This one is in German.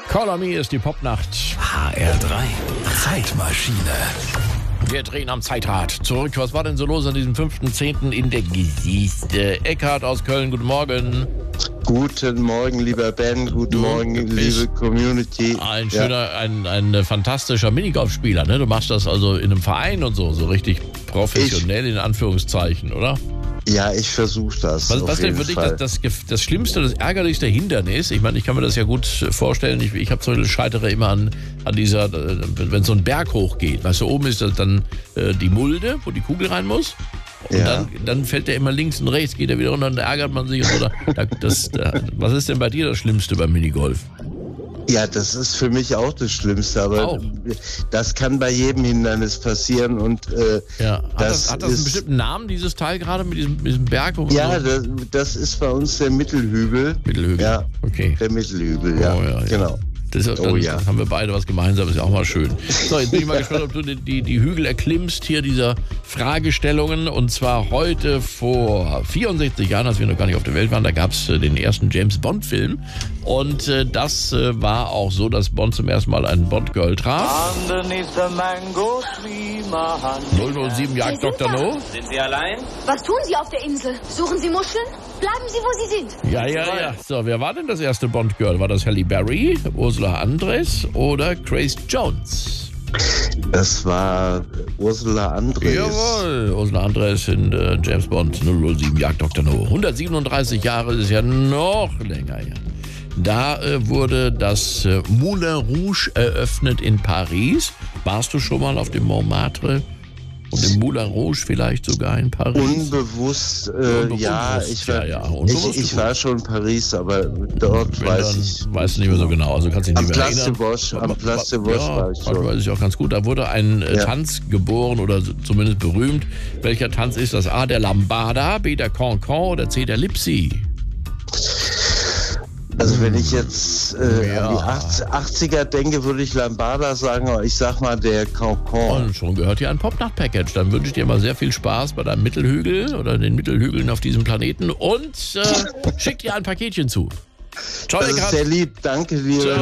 Call on Me ist die Popnacht. HR3 Zeitmaschine. Wir drehen am Zeitrad zurück. Was war denn so los an diesem 5.10. in der Geschichte? Eckhard aus Köln, guten Morgen. Guten Morgen, lieber Ben. Guten Morgen, liebe Community. Ein schöner, ein fantastischer Minigolfspieler, ne? Du machst das also in einem Verein und so richtig professionell in Anführungszeichen, oder? Ja, ich versuche das. Was denn für dich das Schlimmste, das ärgerlichste Hindernis? Ich meine, ich kann mir das ja gut vorstellen. Ich habe zum Beispiel scheitere immer an dieser, wenn so ein Berg hochgeht. Weißt du, oben ist das dann die Mulde, wo die Kugel rein muss. Und dann fällt der immer links und rechts, geht er wieder runter und dann ärgert man sich. Was ist denn bei dir das Schlimmste beim Minigolf? Ja, das ist für mich auch das Schlimmste, aber das kann bei jedem Hindernis passieren und hat das einen bestimmten Namen, dieses Teil gerade mit diesem Berg? Ja, das ist bei uns der Mittelhügel. Mittelhügel? Ja, okay. Der Mittelhügel, ja, genau. Dann haben wir beide was gemeinsam, ist ja auch mal schön. So, jetzt bin ich mal gespannt, ob du die Hügel erklimmst, hier dieser Fragestellungen. Und zwar heute vor 64 Jahren, als wir noch gar nicht auf der Welt waren, da gab es den ersten James-Bond-Film. Und das war auch so, dass Bond zum ersten Mal einen Bond-Girl traf. 007 jagt Dr. No. Sind Sie allein? Was tun Sie auf der Insel? Suchen Sie Muscheln? Bleiben Sie, wo Sie sind. Ja. So, wer war denn das erste Bond-Girl? War das Halle Berry, Ursula Andress oder Grace Jones? Das war Ursula Andress. Jawohl, Ursula Andress in James Bond 007 jagt Dr. No. 137 Jahre ist ja noch länger her. Da wurde das Moulin Rouge eröffnet in Paris. Warst du schon mal auf dem Montmartre? Und im Moulin Rouge vielleicht sogar in Paris? Unbewusst, ja. Ich war schon in Paris, aber dort weiß du nicht mehr so genau. Also kannst dich nicht mehr erinnern. Am Place de Bosch war ich schon. Weiß ich auch ganz gut. Da wurde ein Tanz geboren oder zumindest berühmt. Welcher Tanz ist das? A, der Lambada, B, der Cancan oder C, der Lipsi? Also wenn ich jetzt an die 80er denke, würde ich Lambada sagen, aber ich sag mal der Cancan. Und schon gehört hier ein Popnacht-Package. Dann wünsche ich dir mal sehr viel Spaß bei deinem Mittelhügel oder den Mittelhügeln auf diesem Planeten und schick dir ein Paketchen zu. Ciao, das ist sehr lieb, danke dir.